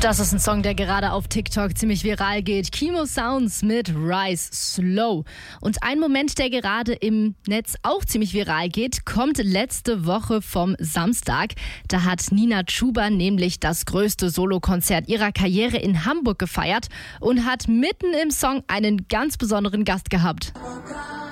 Das ist ein Song, der gerade auf TikTok ziemlich viral geht. Kimo Sounds mit Rise Slow. Und ein Moment, der gerade im Netz auch ziemlich viral geht, kommt letzte Woche vom Samstag. Da hat Nina Chuba nämlich das größte Solokonzert ihrer Karriere in Hamburg gefeiert und hat mitten im Song einen ganz besonderen Gast gehabt.